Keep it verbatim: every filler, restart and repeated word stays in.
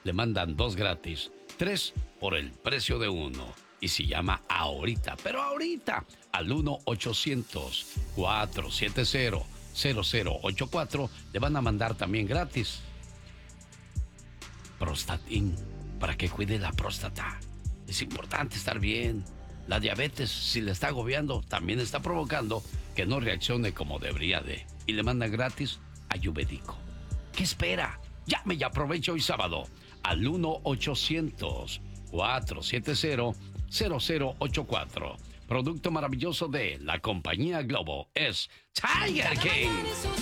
le mandan dos gratis. Tres por el precio de uno. Y si llama ahorita, pero ahorita, al uno ochocientos, cuatro siete cero, cero cero ocho cuatro, le van a mandar también gratis Prostatin, para que cuide la próstata. Es importante estar bien. La diabetes, si le está agobiando, también está provocando que no reaccione como debería de. Y le manda gratis Ayurvédico. ¿Qué espera? Llame y aproveche hoy sábado al uno ochocientos, cuatro siete cero, cero cero ocho cuatro. Producto maravilloso de la compañía Globo es Tiger King.